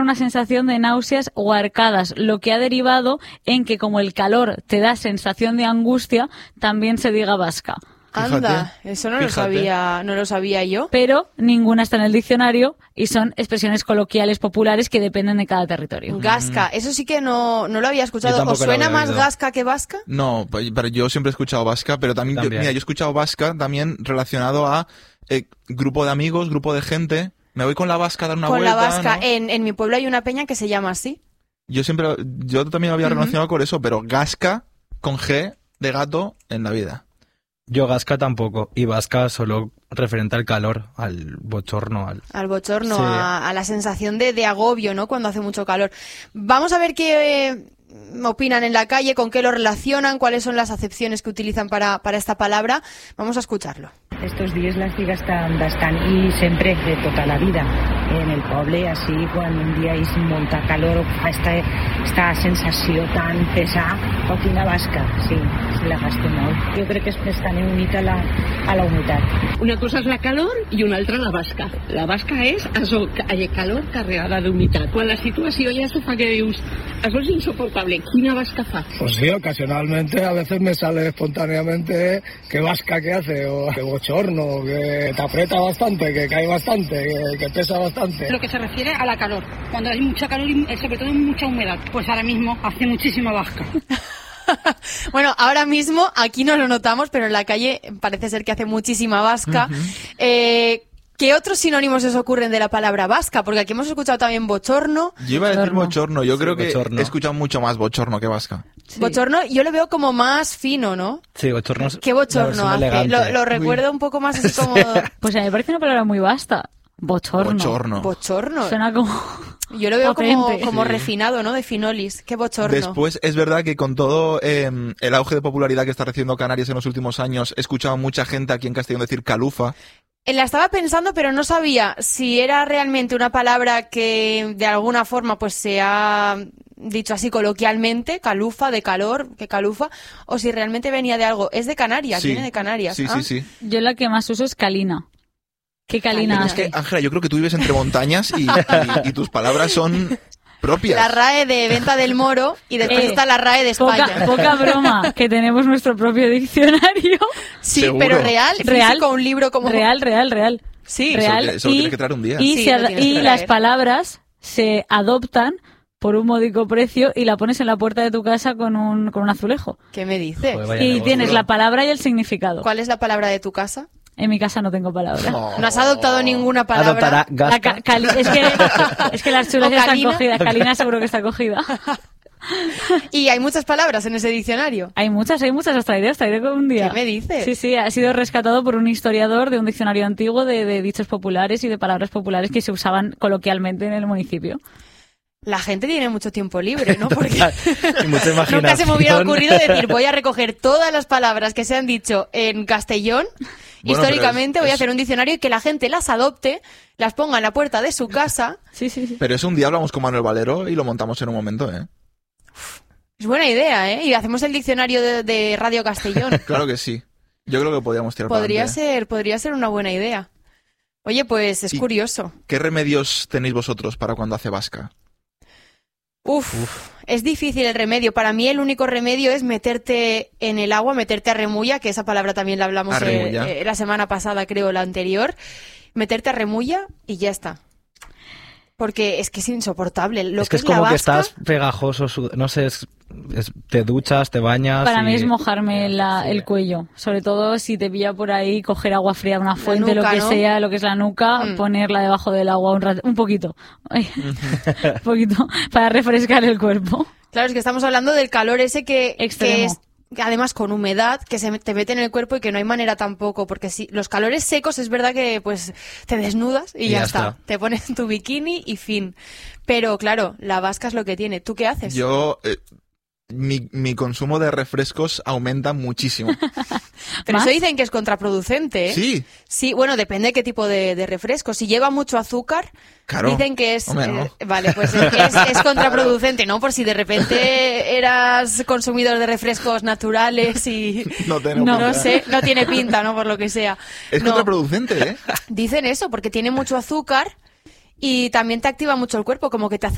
una sensación de náuseas o arcadas, lo que ha derivado en que como el calor te da sensación de angustia, también se diga vasca. Anda, eso no lo sabía yo. Pero ninguna está en el diccionario y son expresiones coloquiales populares que dependen de cada territorio. Gasca, eso sí que no lo había escuchado. ¿Os suena más gasca que vasca? No, pero yo siempre he escuchado vasca, pero también. Yo he escuchado vasca también relacionado a grupo de amigos, grupo de gente. Me voy con la vasca a dar una vuelta. Con la vasca, ¿no? En mi pueblo hay una peña que se llama así. Yo también lo había relacionado con eso, pero gasca con G de gato en la vida. Yo gasca tampoco, y vasca solo referente al calor, al bochorno. Al bochorno, sí. a la sensación de agobio, ¿no? Cuando hace mucho calor. Vamos a ver qué opinan en la calle, con qué lo relacionan, cuáles son las acepciones que utilizan para esta palabra. Vamos a escucharlo. Estos dies la estic estan i sempre de tota la vida en el poble, així quan un dia és molta calor o fa esta sensació tan pesada, o quina vasca, sí, se la gasta molt. Jo crec que és bastant unida a la humitat. Una cosa és la calor i una altra la vasca. La vasca és això, calor carregada d'humitat. Quan la situació ja se fa que dius, això és insoportable, quina vasca fa? Pues sí, ocasionalmente, a veces me sale espontáneamente qué vasca que hace, o qué bochorno, que te aprieta bastante, que cae bastante, que pesa bastante. Lo que se refiere a la calor. Cuando hay mucha calor y sobre todo mucha humedad, pues ahora mismo hace muchísima vasca. Bueno, ahora mismo aquí no lo notamos, pero en la calle parece ser que hace muchísima vasca. ¿Qué otros sinónimos os ocurren de la palabra vasca? Porque aquí hemos escuchado también bochorno. Yo iba a decir bochorno. Yo creo que bochorno. He escuchado mucho más bochorno que vasca. Sí. Bochorno yo lo veo como más fino, ¿no? Sí, bochorno. ¿Qué bochorno hace? Lo recuerdo un poco más así como... Pues a mí me parece una palabra muy vasta. Bochorno. Bochorno. Suena como... Yo lo veo como refinado, ¿no? De finolis. Qué bochorno. Después, es verdad que con todo el auge de popularidad que está recibiendo Canarias en los últimos años, he escuchado a mucha gente aquí en Castellón decir calufa. La estaba pensando, pero no sabía si era realmente una palabra que de alguna forma pues se ha dicho así coloquialmente, calufa, de calor, que calufa, o si realmente venía de algo. Es de Canarias, Sí. viene de Canarias. Sí, ¿Ah? sí. Yo la que más uso es calina. ¿Qué calina Es hace? que, Ángela, yo creo que tú vives entre montañas y tus palabras son propias. La RAE de Venta del Moro y después está la RAE de España. Poca broma, que tenemos nuestro propio diccionario. Sí, Seguro. pero real, físico, un libro como... Real. Sí. Real. Eso lo tienes que traer un día. Y, Sí, lo tienes que y traer. las palabras se adoptan por un módico precio y la pones en la puerta de tu casa con un azulejo. ¿Qué me dices? Joder, vaya Y negocio. tienes la palabra y el significado. ¿Cuál es la palabra de tu casa? En mi casa no tengo palabra. ¿No has adoptado ninguna palabra? Adoptará La gasca. es que las chulas ¿O ya están calina? cogidas. Calina seguro que está cogida. Y hay muchas palabras en ese diccionario. Hay muchas, os traeré con un día. ¿Qué me dices? Sí, ha sido rescatado por un historiador de un diccionario antiguo de dichos populares y de palabras populares que se usaban coloquialmente en el municipio. La gente tiene mucho tiempo libre, ¿no? Porque Y mucha imaginación. nunca se me hubiera ocurrido decir, voy a recoger todas las palabras que se han dicho en Castellón, Bueno, históricamente, pero voy a hacer un diccionario y que la gente las adopte, las ponga en la puerta de su casa. Sí. Pero eso un día hablamos con Manuel Valero y lo montamos en un momento, ¿eh? Es buena idea, ¿eh? Y hacemos el diccionario de Radio Castellón. Claro que sí. Yo creo que podríamos tirar para adelante. Podría ser una buena idea. Oye, pues es Y- curioso. ¿Qué remedios tenéis vosotros para cuando hace vasca? Es difícil el remedio. Para mí el único remedio es meterte en el agua, meterte a remulla, que esa palabra también la hablamos A remulla. la semana pasada, creo, la anterior. Meterte a remulla y ya está. Porque es que es insoportable. Es que es la como que vasca, estás pegajoso, no sé, te duchas, te bañas. Para mí y- es mojarme el cuello. Sobre todo si te pilla por ahí, coger agua fría de una fuente, nuca, lo que ¿no? sea, lo que es la nuca, ponerla debajo del agua un poquito. Ay, un poquito, para refrescar el cuerpo. Claro, es que estamos hablando del calor ese que Extremo. es además con humedad, que te mete en el cuerpo y que no hay manera tampoco, porque si los calores secos es verdad que pues te desnudas y ya está. Te pones tu bikini y fin. Pero claro, la vasca es lo que tiene. ¿Tú qué haces? Yo... Mi consumo de refrescos aumenta muchísimo. Pero ¿Más? eso dicen que es contraproducente, ¿eh? Sí. Sí, bueno, depende de qué tipo de refresco. Si lleva mucho azúcar, Claro. dicen que es... Hombre, no. vale, pues es contraproducente, ¿no? Por si de repente eras consumidor de refrescos naturales y... No No sé, no tiene pinta, ¿no? Por lo que sea. Es No, contraproducente, ¿eh? dicen eso, porque tiene mucho azúcar y también te activa mucho el cuerpo, como que te hace